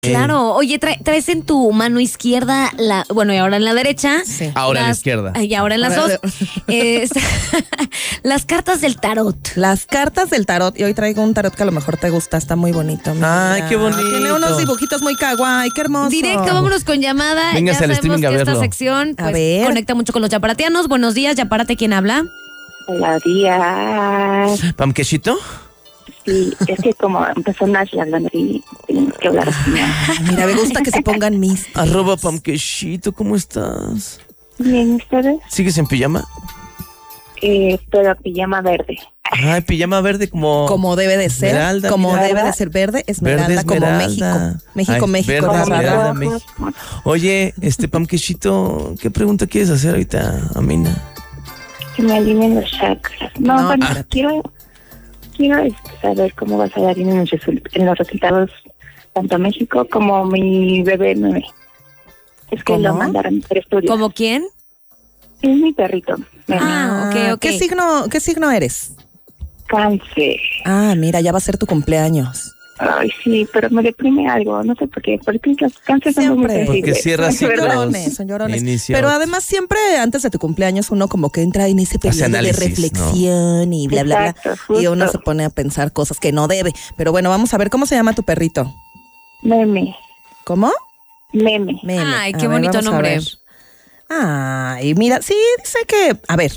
Claro, oye, traes en tu mano izquierda, y ahora en la derecha. Sí. Ahora en la izquierda. Y ahora en las dos. Las cartas del tarot. Las cartas del tarot. Y hoy traigo un tarot que a lo mejor te gusta, está muy bonito. Mira. Ay, qué bonito. Tiene unos dibujitos muy kawaii, qué hermoso. Directo, vámonos con llamada. Véngase ya al sabemos streaming a que esta verlo. sección A ver. conecta mucho con los yaparatianos. Buenos días, Yaparate, ¿quién habla? Buenos días. ¿Pamquechito? Sí, es que como empezó Nash hablando y tenemos que hablar así. Mira, me gusta que se pongan mis. @Pamquechito, ¿cómo estás? Bien, ¿ustedes? ¿Sigues en pijama? Pero pijama verde. Ay, pijama verde Como debe de ser. Esmeralda, como mira. debe de ser verde, esmeralda, Verde esmeralda. como México. Ay, México, verde ra, ra, ra. esmeralda, México. Oye, Pamquechito, ¿qué pregunta quieres hacer ahorita, Amina? Que me alineen los chakras. No, Bueno, espérate. quiero saber cómo va a salir en los resultados tanto México como mi bebé. Es que ¿Cómo? lo mandaron por estudios. ¿Cómo quién? Es mi perrito. Ok. ¿Qué signo eres? Cáncer. Ah, mira, ya va a ser tu cumpleaños. Ay, sí, pero me deprime algo, no sé por qué. Porque los cánceres son muy Siempre. sensibles. Porque cierra Son ciclos. llorones, son llorones. Inicia Pero otro. además siempre antes de tu cumpleaños uno como que entra en ese periodo análisis, de reflexión y bla, bla, bla. Exacto, Y uno justo. se pone a pensar cosas que no debe. Pero bueno, vamos a ver cómo se llama tu perrito. Meme. ¿Cómo? Meme. Meme. Ay, A qué ver, bonito vamos a nombre. ver. Ay, mira, sí, dice que, a ver,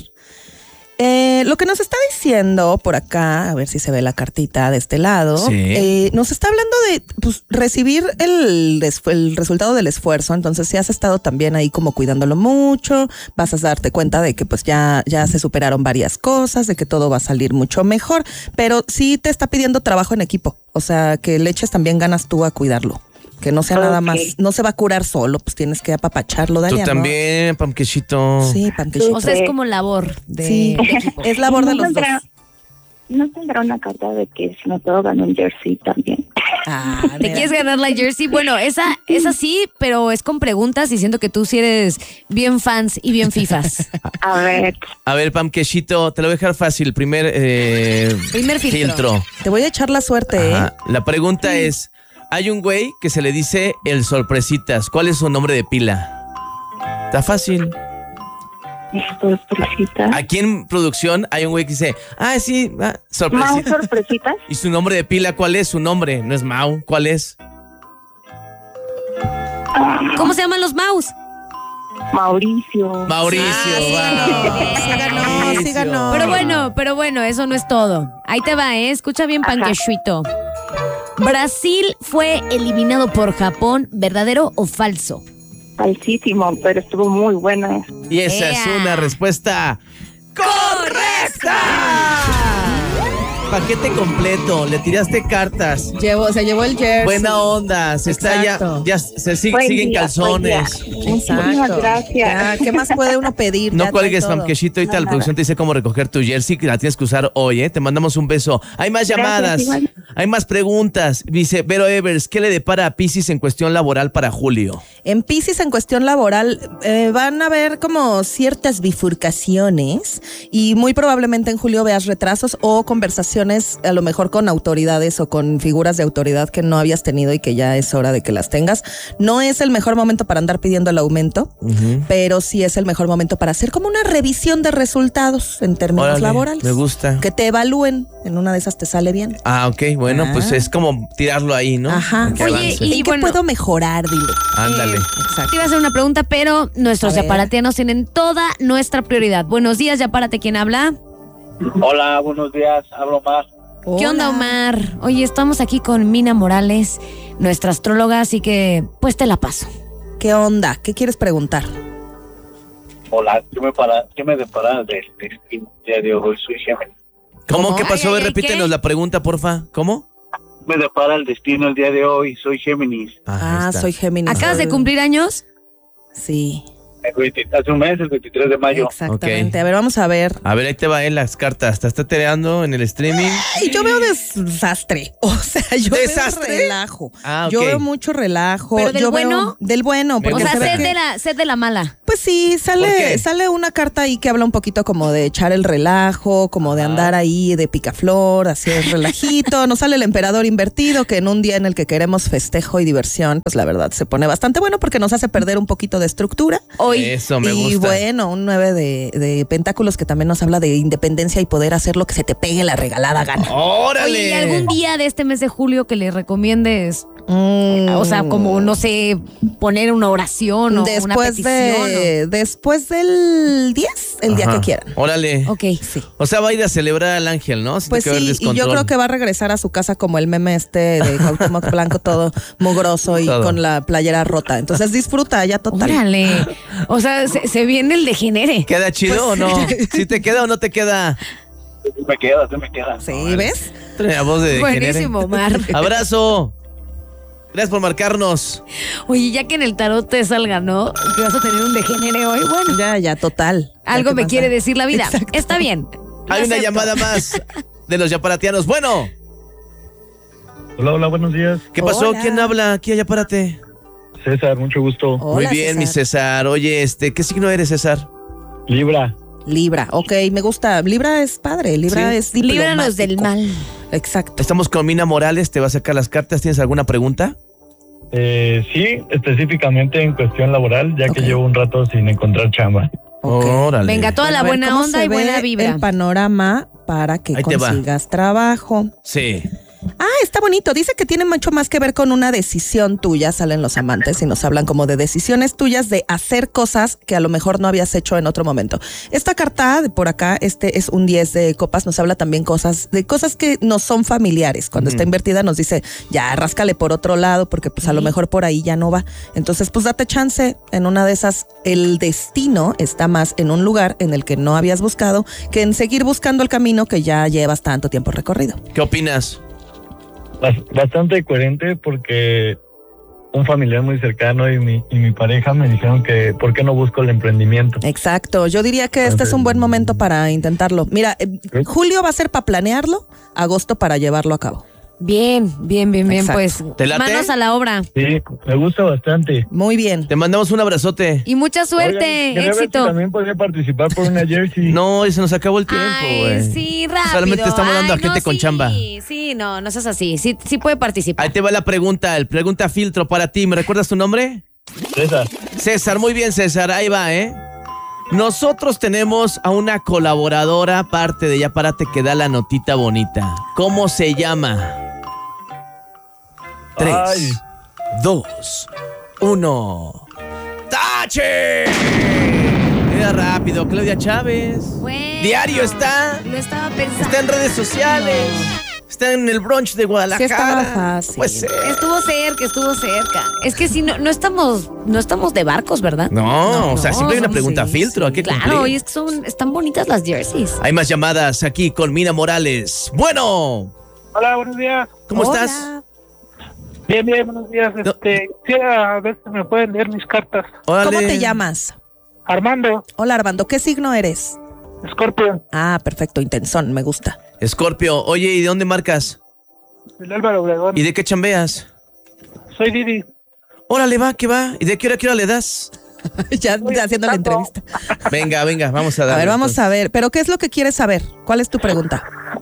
lo que nos está diciendo por acá, a ver si se ve la cartita de este lado, Sí. nos está hablando de recibir el resultado del esfuerzo. Entonces, si has estado también ahí como cuidándolo mucho, vas a darte cuenta de que pues ya se superaron varias cosas, de que todo va a salir mucho mejor, pero sí te está pidiendo trabajo en equipo, o sea, que le eches también ganas tú a cuidarlo. Que no sea nada Ok. más, no se va a curar solo, pues tienes que apapacharlo, dale Tú amor. también, Pamquechito. Sí, panquechito. O sea, es como labor de Sí, equipo. es labor de los dos. ¿No tendrá una carta de que si no puedo ganar un jersey también? Ah, ¿Te mira. quieres ganar la jersey? Bueno, esa sí, pero es con preguntas y siento que tú sí eres bien fans y bien fifas. A ver, Pamquechito, te lo voy a dejar fácil. Primer filtro. Te voy a echar la suerte, ¿eh? Ajá. La pregunta es, hay un güey que se le dice el sorpresitas. ¿Cuál es su nombre de pila? Está fácil. sorpresita. Aquí en producción hay un güey que dice, sí, ¿Más sorpresita. sorpresitas? ¿Y su nombre de pila cuál es? Su nombre, no es Mau, ¿cuál es? ¿Cómo se llaman los mouse? Mauricio. Mauricio. Sí Mauricio. ganó. Pero bueno, eso no es todo. Ahí te va, ¿eh? Escucha bien, Panquechito. Brasil fue eliminado por Japón, ¿verdadero o falso? Falsísimo, pero estuvo muy buena. Y esa es ¡Ea! una respuesta correcta. Paquete completo, le tiraste cartas. Se llevó el jersey. Buena onda, se está Exacto. ya se Buen siguen día, calzones. Muchísimas Exacto. gracias. Ya, ¿qué más puede uno pedir? No Ya cuelgues, trae todo. Pamquechito. Ahorita la Nada. producción te dice cómo recoger tu jersey, que la tienes que usar hoy, ¿eh? Te mandamos un beso. Hay más Gracias, llamadas, igual. hay más preguntas. Dice Vero Evers, ¿qué le depara a Piscis en cuestión laboral para julio? En Piscis, en cuestión laboral, van a haber como ciertas bifurcaciones y muy probablemente en julio veas retrasos o conversaciones a lo mejor con autoridades o con figuras de autoridad que no habías tenido y que ya es hora de que las tengas. No es el mejor momento para andar pidiendo el aumento, pero sí es el mejor momento para hacer como una revisión de resultados en términos Órale, laborales. me gusta. Que te evalúen, en una de esas te sale bien. Ok, bueno, pues es como tirarlo ahí, ¿no? Ajá. Que Oye, avance. y ¿En qué bueno, puedo mejorar? Dile. Ándale. Exacto. te iba a hacer una pregunta, pero nuestros A ver. yaparatianos tienen toda nuestra prioridad. Buenos días, Yapárate, ¿quién habla? Hola, buenos días, hablo Omar. ¿Qué onda, Omar? Oye, estamos aquí con Mina Morales, nuestra astróloga, así que pues te la paso. ¿Qué onda? ¿Qué quieres preguntar? Hola, ¿qué me depara del destino el día de hoy? Soy Géminis. ¿Cómo? ¿Qué pasó? Ay, ay, ay, Repítenos ¿qué? la pregunta, porfa. ¿Cómo? Me depara el destino el día de hoy, soy Géminis. Ahí está. Soy Géminis. ¿Acabas de cumplir años? Sí, Hace un mes, el 23 de mayo. exactamente. Ok. A ver, vamos a ver. A ver, ahí te va las cartas. ¿Te está tereando en el streaming? Ay, yo veo desastre. O sea, yo ¿Desastre? veo relajo. Ah, ok. Yo veo mucho relajo. ¿Pero del yo bueno? Del bueno. Me Porque O sea, gusta. se ve sed que- de la mala. Pues Pues sí, sale una carta ahí que habla un poquito como de echar el relajo, como de andar ahí de picaflor, así el relajito. Nos sale el emperador invertido, que en un día en el que queremos festejo y diversión, pues la verdad se pone bastante bueno porque nos hace perder un poquito de estructura. Eso me gusta. Y bueno, un 9 de pentáculos que también nos habla de independencia y poder hacer lo que se te pegue la regalada gana. ¡Órale! Oye, ¿y algún día de este mes de julio que le recomiendes? O sea, como, no sé, poner una oración o una petición. Después del 10, el día que quieran. Órale. Ok. Sí. O sea, va a ir a celebrar al ángel, ¿no? Pues sí, y yo creo que va a regresar a su casa como el meme de Cuauhtémoc Blanco, todo mugroso y con la playera rota. Entonces disfruta ya total. Órale. O sea, se viene el degenere. ¿Queda chido o no? ¿Si te queda o no te queda? Se me queda. Sí, ¿ves? Trae la voz de degenere. Buenísimo, Omar. Abrazo. Gracias por marcarnos. Oye, ya que en el tarot te salga, ¿no? Que vas a tener un degenere hoy. Bueno, Ya, total. algo me quiere decir la vida. Exacto. Está bien. Hay una Acepto. llamada más de los yaparatianos. Bueno, Hola, buenos días. ¿qué pasó? Hola. ¿Quién habla? Aquí a Yaparate. César, mucho gusto. Hola, Muy bien, mi César. Oye, ¿qué signo eres, César? Libra. Libra, ok, me gusta. Libra es padre, Libra Sí. es diplomático. Líbranos del mal. Exacto. Estamos con Mina Morales, te va a sacar las cartas. ¿Tienes alguna pregunta? Sí, específicamente en cuestión laboral, ya Ok. que llevo un rato sin encontrar chamba. Ok. Órale. Venga, toda la A ver, buena ¿cómo onda se y buena ve vibra. el panorama para que Ahí te va. consigas trabajo. Sí. Ah, está bonito. Dice que tiene mucho más que ver con una decisión tuya. Salen los amantes y nos hablan como de decisiones tuyas de hacer cosas que a lo mejor no habías hecho en otro momento. Esta carta de por acá, es un 10 de copas, nos habla también de cosas que no son familiares. Cuando está invertida nos dice, ya, ráscale por otro lado porque pues a lo mejor por ahí ya no va. Entonces pues date chance. En una de esas, el destino está más en un lugar en el que no habías buscado que en seguir buscando el camino que ya llevas tanto tiempo recorrido. ¿Qué opinas? Bastante coherente porque un familiar muy cercano y mi pareja me dijeron que ¿por qué no busco el emprendimiento? Exacto, yo diría que este es un buen momento para intentarlo. Mira, julio va a ser para planearlo, agosto para llevarlo a cabo. Bien, Exacto. pues. ¿Te late? Manos a la obra. Sí, me gusta bastante. Muy bien. Te mandamos un abrazote. Y mucha suerte, Oigan, quería ver si éxito. también podría participar por una jersey. No, se nos acabó el tiempo, Ay, güey. sí, rápido. Solamente estamos dando a gente con chamba. Sí, no seas así. Sí puede participar. Ahí te va la pregunta, el pregunta filtro para ti. ¿Me recuerdas tu nombre? César. César, muy bien, César. Ahí va, ¿eh? Nosotros tenemos a una colaboradora, parte de Yaparate, que da la notita bonita. ¿Cómo se llama? 3, Ay. 2, 1. ¡Tache! Era rápido, Claudia Chávez. Bueno, Diario está. Lo estaba pensando. Está en redes sociales. Está en el brunch de Guadalajara. Sí, estaba fácil. Pues, Estuvo cerca. Es que si no estamos de barcos, ¿verdad? no, o sea, siempre hay una somos- pregunta sí, filtro. Hay que Claro, cumplir. y es que están bonitas las jerseys. Hay más llamadas aquí con Mina Morales. Bueno, Hola, buenos días. ¿cómo Hola. estás? Bien, buenos días. Quisiera ver si me pueden leer mis cartas. Órale. ¿Cómo te llamas? Armando, Hola Armando, ¿qué signo eres? Scorpio, Ah, perfecto, intensón, me gusta. Escorpio, oye, ¿y de dónde marcas? el Álvaro Obregón. ¿Y de qué chambeas? Soy Didi. Órale, va, ¿qué va? ¿Y de qué hora le das? Ya haciendo la entrevista. Venga, vamos a A darle. ver, vamos entonces. a ver. ¿Pero qué es lo que quieres saber? ¿Cuál es tu pregunta?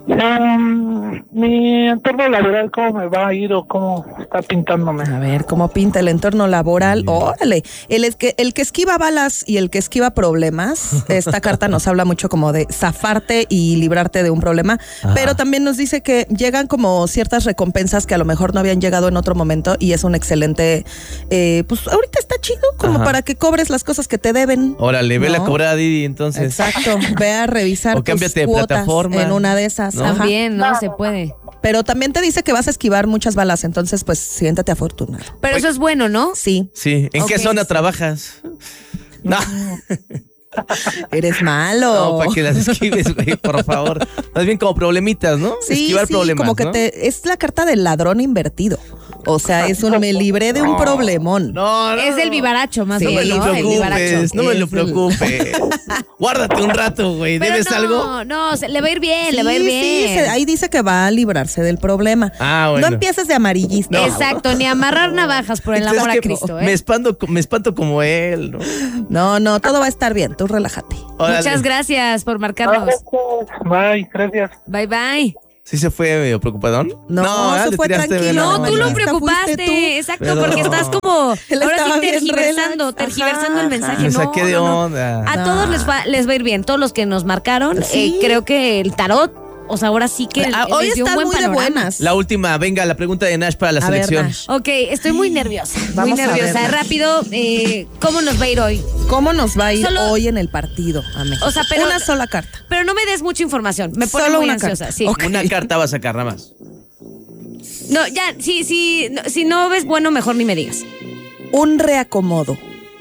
Mi entorno laboral, ¿cómo me va a ir o cómo está pintándome? A ver, ¿cómo pinta el entorno laboral? Órale, el que esquiva balas y el que esquiva problemas, esta carta nos habla mucho como de zafarte y librarte de un problema, pero también nos dice que llegan como ciertas recompensas que a lo mejor no habían llegado en otro momento y es un excelente, pues ahorita está chido como Ajá. para que cobres las cosas que te deben. Órale, vela a ¿no? cobrar a Didi, entonces. Exacto, ve a revisar O tus cámbiate de cuotas plataforma. en una de esas. ¿No? Ajá. También, no se puede. Pero también te dice que vas a esquivar muchas balas, entonces pues siéntate afortunado. Pero eso es bueno, ¿no? Sí. Sí, ¿en qué Ok. zona trabajas? No. Eres malo. No, para que las esquives, güey, por favor. Más bien como problemitas, ¿no? Sí, Esquivar problemas, como que ¿no? es la carta del ladrón invertido. O sea, me libré de un problemón. No, Es del vivaracho, más Sí, o No me menos, lo ¿no? El vivaracho. preocupes, no me lo Es el- preocupes. Guárdate un rato, güey. Pero ¿Debes no, algo? No, le va a ir bien, le va a ir Sí, bien. ahí dice que va a librarse del problema. Ah, bueno. No empieces de amarillista. No. Exacto, ni amarrar navajas por el Es amor que a Cristo, me ¿eh? espanto como él, ¿no? No, todo va a estar bien. Tú relájate. Órale. Muchas gracias por marcarnos. Bye, gracias. Bye, bye. ¿Sí se fue medio preocupadón? No, ¿verdad? se Le fue tiraste tranquilo. veneno. No, tú lo Amarillista preocupaste. fuiste tú. Exacto, Perdón. porque estás como Él ahora estaba sí bien tergiversando, relax. tergiversando el Ajá, mensaje. Me No, saqué de no, no. onda. A No. todos les va a ir bien. Todos los que nos marcaron, Sí. creo que el tarot, o sea, ahora sí que Hoy les dio un están buen muy de panorama. buenas. La última, venga, la pregunta de Nash para la A ver, selección. Nash. Ok, estoy muy nerviosa. Vamos a ver. Rápido, ¿cómo nos va a ir hoy? ¿Cómo nos va a ir Solo- hoy en el partido a México? O sea, pero- Una sola carta. Pero no me des mucha información. Me pone Solo muy una ansiosa. carta. Sí. Ok. Una carta va a sacar nada más. No, ya, sí, no, si no ves bueno, mejor ni me digas. Un reacomodo.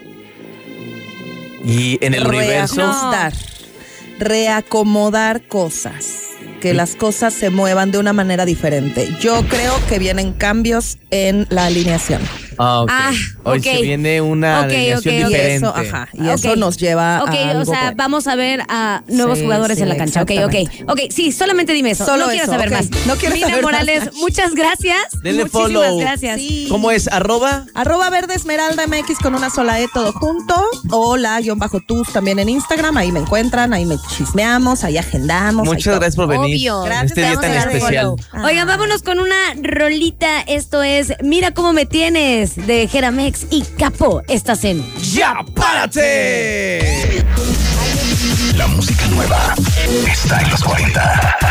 Y en el universo. Reajustar. Reacomodar cosas. Que las cosas se muevan de una manera diferente. Yo creo que vienen cambios en la alineación. Ah, ok. Ah, Hoy ok. se viene una Ok, alineación ok, ok. Y diferente. eso, ajá, y Ok. eso nos lleva Ok, a algo o sea, bueno. vamos a ver a nuevos Sí, jugadores sí, en la cancha. Ok, exactamente. ok. Sí, solamente dime eso. Solo no quiero eso, saber ok. más. No quiero Mina saber más, Morales, Nash. muchas gracias. Denle Muchísimas follow. gracias. Sí. ¿Cómo es? ¿Arroba? @Verde Esmeralda MX con una sola E todo junto. O _tus también en Instagram. Ahí me encuentran, ahí me chismeamos, ahí agendamos. ahí Muchas todo. gracias por venir. Obvio. Gracias, Este te día vamos tan a dar especial. follow. Oigan, vámonos con una rolita. Esto es Mira cómo me tienes de Jeramex y Capo. Estás en ¡Ya párate! La música nueva está en los 40.